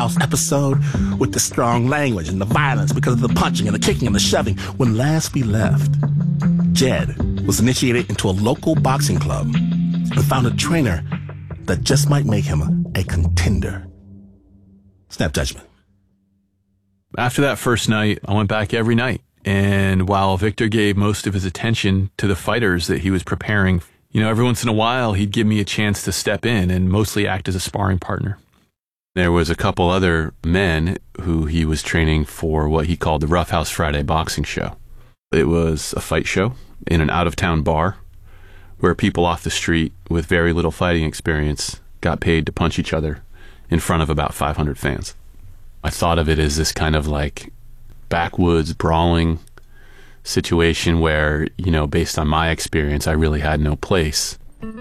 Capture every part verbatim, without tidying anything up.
House episode with the strong language and the violence because of the punching and the kicking and the shoving. When last we left, Jed was initiated into a local boxing club and found a trainer that just might make him a contender. Snap judgment. After that first night, I went back every night. And while Victor gave most of his attention to the fighters that he was preparing, you know, every once in a while, he'd give me a chance to step in and mostly act as a sparring partner. There was a couple other men who he was training for what he called the Rough House Friday boxing show. It was a fight show in an out-of-town bar where people off the street with very little fighting experience got paid to punch each other in front of about five hundred fans. I thought of it as this kind of like backwoods brawling situation where, you know, based on my experience, I really had no place.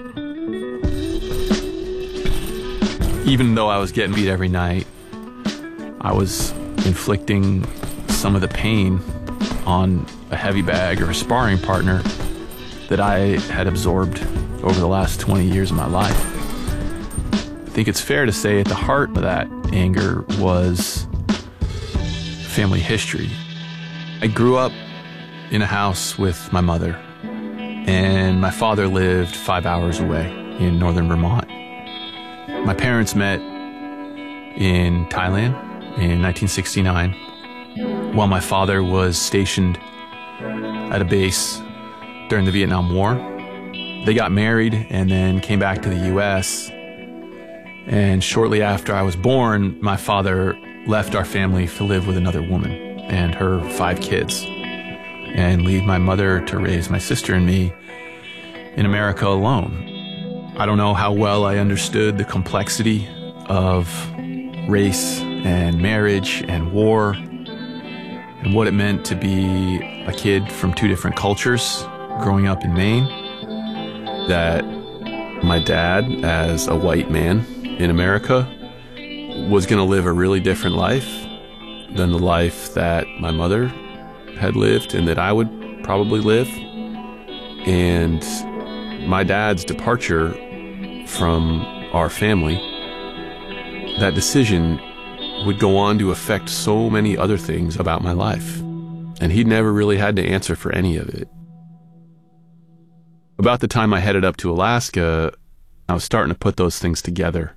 Even though I was getting beat every night, I was inflicting some of the pain on a heavy bag or a sparring partner that I had absorbed over the last twenty years of my life. I think it's fair to say at the heart of that anger was family history. I grew up in a house with my mother, and my father lived five hours away in northern Vermont. My parents met in Thailand in nineteen sixty-nine while my father was stationed at a base during the Vietnam War. They got married and then came back to the U S, and shortly after I was born, my father left our family to live with another woman and her five kids, and leave my mother to raise my sister and me in America alone. I don't know how well I understood the complexity of race and marriage and war and what it meant to be a kid from two different cultures growing up in Maine, that my dad, as a white man in America, was going to live a really different life than the life that my mother had lived and that I would probably live. And my dad's departure from our family, that decision would go on to affect so many other things about my life. And he'd never really had to answer for any of it. About the time I headed up to Alaska, I was starting to put those things together.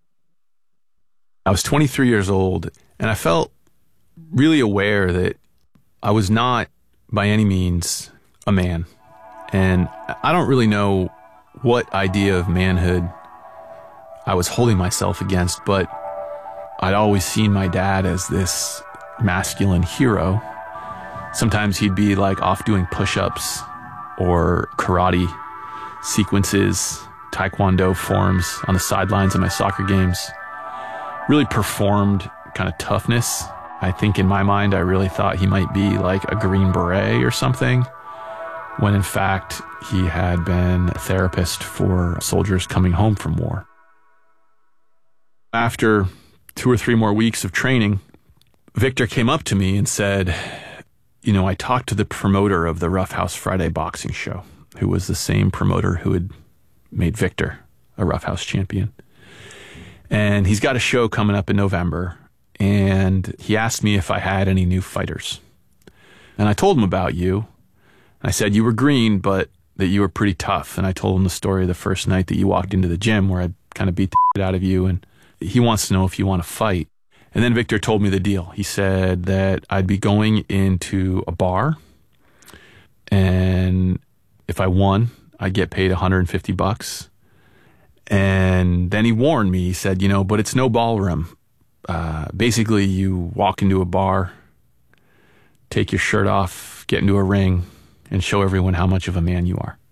I was twenty-three years old, and I felt really aware that I was not by any means a man. And I don't really know what idea of manhood I was holding myself against, but I'd always seen my dad as this masculine hero. Sometimes he'd be like off doing push-ups or karate sequences, taekwondo forms on the sidelines of my soccer games. Really performed kind of toughness. I think in my mind, I really thought he might be like a Green Beret or something, when in fact, he had been a therapist for soldiers coming home from war. After two or three more weeks of training, Victor came up to me and said, you know, I talked to the promoter of the Rough House Friday boxing show, who was the same promoter who had made Victor a Rough House champion. And he's got a show coming up in November, and he asked me if I had any new fighters. And I told him about you. I said you were green, but that you were pretty tough. And I told him the story of the first night that you walked into the gym where I kind of beat the shit out of you, and he wants to know if you want to fight. And then Victor told me the deal. He said that I'd be going into a bar, and if I won, I'd get paid one hundred fifty bucks. And then he warned me. He said, you know, but it's no ballroom. Uh, basically, you walk into a bar, take your shirt off, get into a ring, and show everyone how much of a man you are.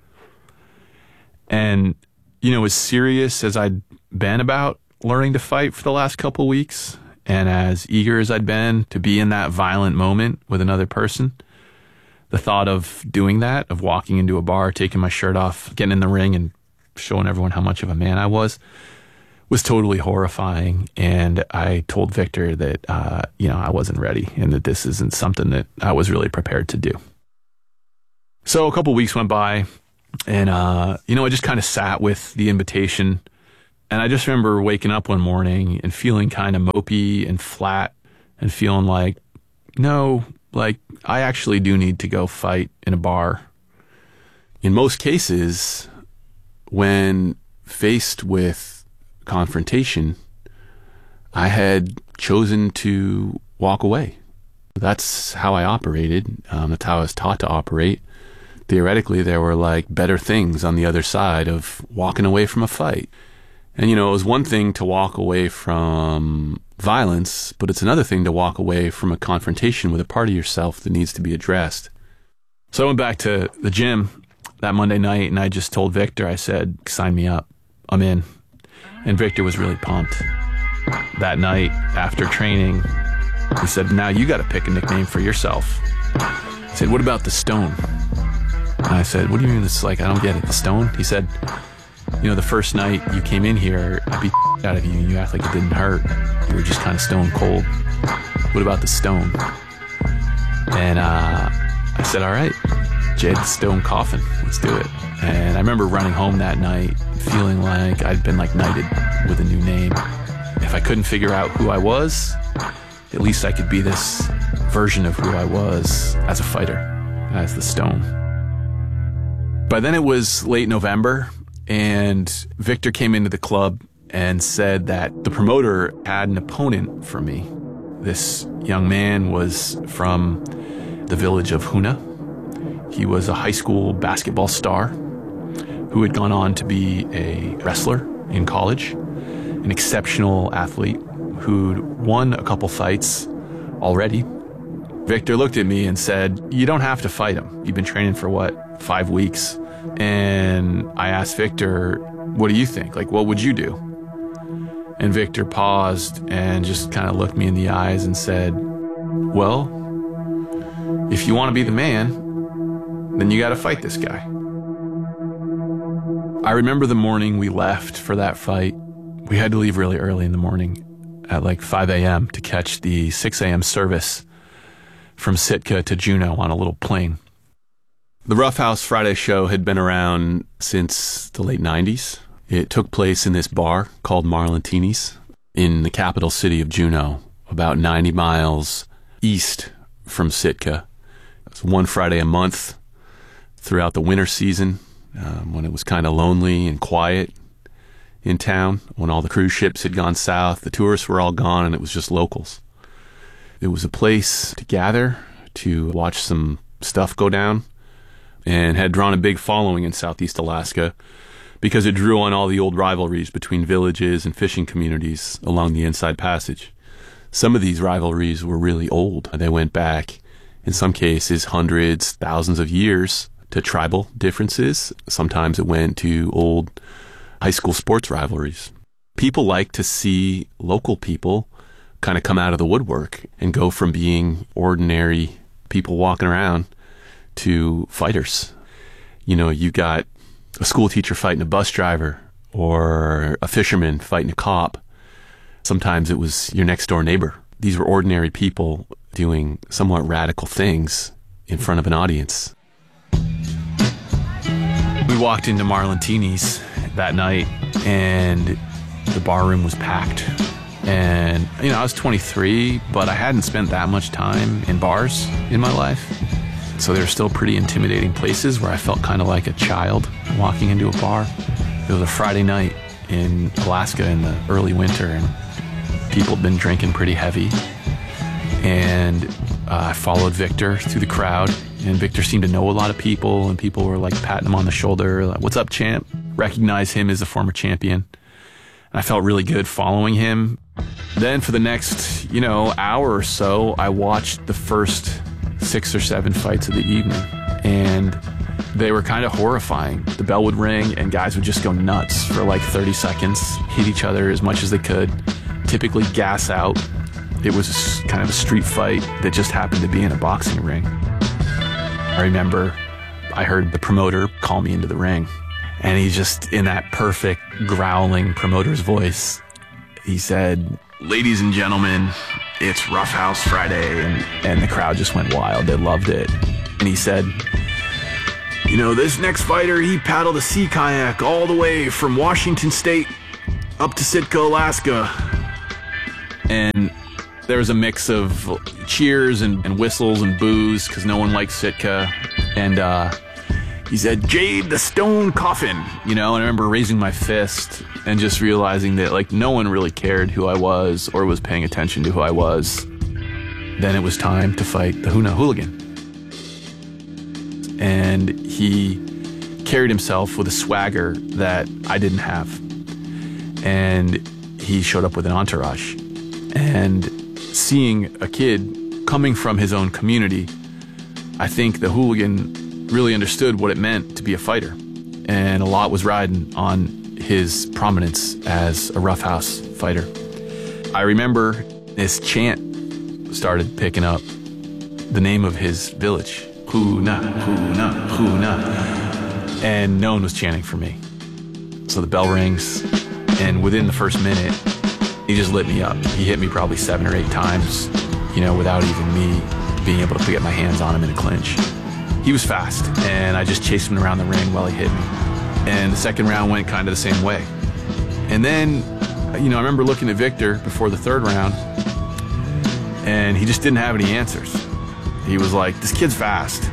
And, you know, as serious as I'd been about learning to fight for the last couple of weeks, and as eager as I'd been to be in that violent moment with another person, the thought of doing that, of walking into a bar, taking my shirt off, getting in the ring and showing everyone how much of a man I was, was totally horrifying. And I told Victor that, uh, you know, I wasn't ready and that this isn't something that I was really prepared to do. So a couple weeks went by, and, uh, you know, I just kind of sat with the invitation And I just remember waking up one morning and feeling kind of mopey and flat and feeling like, no, like I actually do need to go fight in a bar. In most cases, when faced with confrontation, I had chosen to walk away. That's how I operated. Um, that's how I was taught to operate. Theoretically, there were like better things on the other side of walking away from a fight. And, you know, it was one thing to walk away from violence, but it's another thing to walk away from a confrontation with a part of yourself that needs to be addressed. So I went back to the gym that Monday night and I just told Victor, I said, sign me up. I'm in. And Victor was really pumped. That night after training, he said, now you got to pick a nickname for yourself. He said, what about the Stone? And I said, what do you mean? It's like, I don't get it. The Stone? He said, you know, the first night you came in here, I beat the out of you and you act like it didn't hurt. You were just kind of stone cold. What about the Stone? And uh, I said, all right, Jed Stone Coffin, let's do it. And I remember running home that night feeling like I'd been like knighted with a new name. If I couldn't figure out who I was, at least I could be this version of who I was as a fighter, as the Stone. By then it was late November, and Victor came into the club and said that the promoter had an opponent for me. This young man was from the village of Hoonah. He was a high school basketball star who had gone on to be a wrestler in college, an exceptional athlete who'd won a couple fights already. Victor looked at me and said, you don't have to fight him. You've been training for what, five weeks? And I asked Victor, what do you think? Like, what would you do? And Victor paused and just kind of looked me in the eyes and said, well, if you want to be the man, then you got to fight this guy. I remember the morning we left for that fight. We had to leave really early in the morning at like five a.m. to catch the six a.m. service from Sitka to Juneau on a little plane. The Rough House Friday show had been around since the late nineties. It took place in this bar called Marlentini's in the capital city of Juneau, about ninety miles east from Sitka. It was one Friday a month throughout the winter season, um, when it was kind of lonely and quiet in town, when all the cruise ships had gone south, the tourists were all gone, and it was just locals. It was a place to gather, to watch some stuff go down, and had drawn a big following in Southeast Alaska because it drew on all the old rivalries between villages and fishing communities along the Inside Passage. Some of these rivalries were really old. They went back, in some cases, hundreds, thousands of years to tribal differences. Sometimes it went to old high school sports rivalries. People like to see local people kind of come out of the woodwork and go from being ordinary people walking around to fighters. You know, you got a school teacher fighting a bus driver or a fisherman fighting a cop. Sometimes it was your next door neighbor. These were ordinary people doing somewhat radical things in front of an audience. We walked into Marlentini's that night and the bar room was packed. And, you know, I was twenty-three, but I hadn't spent that much time in bars in my life. So they were still pretty intimidating places where I felt kind of like a child walking into a bar. It was a Friday night in Alaska in the early winter, and people had been drinking pretty heavy. And uh, I followed Victor through the crowd, and Victor seemed to know a lot of people, and people were like patting him on the shoulder, like, what's up, champ? Recognize him as a former champion. And I felt really good following him. Then for the next, you know, hour or so, I watched the first six or seven fights of the evening, and they were kind of horrifying. The bell would ring and guys would just go nuts for like thirty seconds, hit each other as much as they could, typically gas out. It was kind of a street fight that just happened to be in a boxing ring. I remember I heard the promoter call me into the ring, and he just, in that perfect growling promoter's voice, he said, ladies and gentlemen, it's Rough House Friday. And, and the crowd just went wild. They loved it. And he said, you know, this next fighter, he paddled a sea kayak all the way from Washington State up to Sitka, Alaska. And there was a mix of cheers and, and whistles and boos because no one liked Sitka. And uh, he said, Jade the Stone Coffin, you know, and I remember raising my fist and just realizing that, like, no one really cared who I was or was paying attention to who I was. Then it was time to fight the Hoonah Hooligan. And he carried himself with a swagger that I didn't have. And he showed up with an entourage. And seeing a kid coming from his own community, I think the hooligan really understood what it meant to be a fighter. And a lot was riding on his prominence as a roughhouse fighter. I remember this chant started picking up the name of his village. Hoonah, Hoonah, Hoonah. And no one was chanting for me. So the bell rings, and within the first minute, he just lit me up. He hit me probably seven or eight times, you know, without even me being able to get my hands on him in a clinch. He was fast, and I just chased him around the ring while he hit me. And the second round went kind of the same way. And then, you know, I remember looking at Victor before the third round, and he just didn't have any answers. He was like, this kid's fast.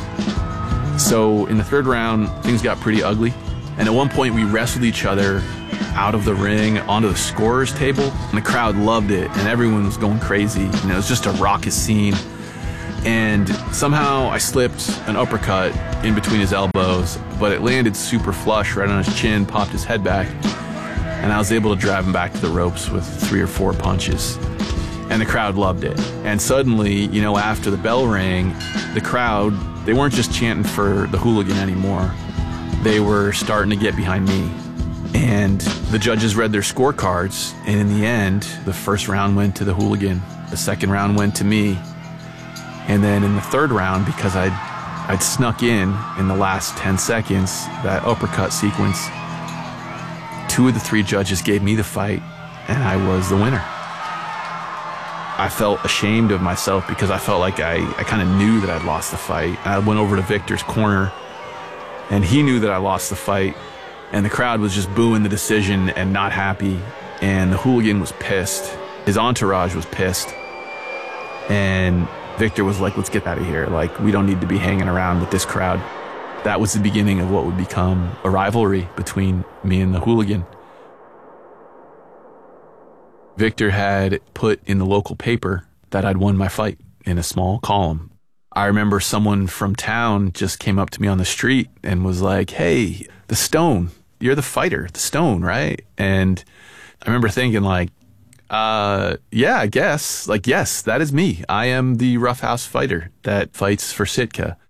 So in the third round, things got pretty ugly. And at one point, we wrestled each other out of the ring onto the scorer's table, and the crowd loved it, and everyone was going crazy. You know, it was just a raucous scene. And somehow I slipped an uppercut in between his elbows, but it landed super flush right on his chin, popped his head back, and I was able to drive him back to the ropes with three or four punches. And the crowd loved it. And suddenly, you know, after the bell rang, the crowd, they weren't just chanting for the hooligan anymore. They were starting to get behind me. And the judges read their scorecards, and in the end, the first round went to the hooligan. The second round went to me. And then in the third round, because I'd, I'd snuck in in the last ten seconds, that uppercut sequence, two of the three judges gave me the fight, and I was the winner. I felt ashamed of myself because I felt like I, I kind of knew that I'd lost the fight. I went over to Victor's corner, and he knew that I lost the fight, and the crowd was just booing the decision and not happy, and the hooligan was pissed. His entourage was pissed, and Victor was like, let's get out of here. Like, we don't need to be hanging around with this crowd. That was the beginning of what would become a rivalry between me and the hooligan. Victor had put in the local paper that I'd won my fight in a small column. I remember someone from town just came up to me on the street and was like, hey, the Stone, you're the fighter, the Stone, right? And I remember thinking like, uh, yeah, I guess, like, yes, that is me. I am the roughhouse fighter that fights for Sitka.